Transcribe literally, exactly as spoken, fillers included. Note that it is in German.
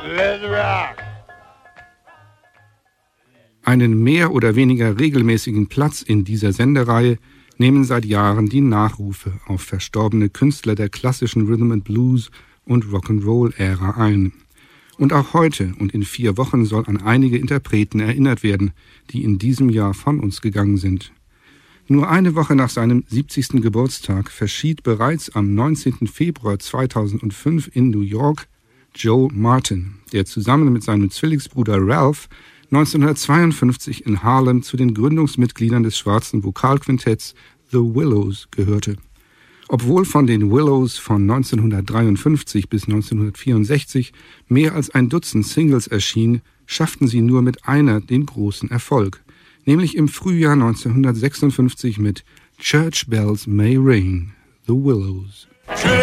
Let's rock. Einen mehr oder weniger regelmäßigen Platz in dieser Sendereihe nehmen seit Jahren die Nachrufe auf verstorbene Künstler der klassischen Rhythm and Blues und Rock'n'Roll-Ära ein. Und auch heute und in vier Wochen soll an einige Interpreten erinnert werden, die in diesem Jahr von uns gegangen sind. Nur eine Woche nach seinem siebzigsten Geburtstag verschied bereits am neunzehnten Februar zweitausendfünf in New York Joe Martin, der zusammen mit seinem Zwillingsbruder Ralph neunzehnhundertzweiundfünfzig in Harlem zu den Gründungsmitgliedern des schwarzen Vokalquintetts The Willows gehörte. Obwohl von den Willows von neunzehnhundertdreiundfünfzig bis neunzehnhundertvierundsechzig mehr als ein Dutzend Singles erschienen, schafften sie nur mit einer den großen Erfolg, nämlich im Frühjahr neunzehnhundertsechsundfünfzig mit Church Bells May Ring, The Willows. Church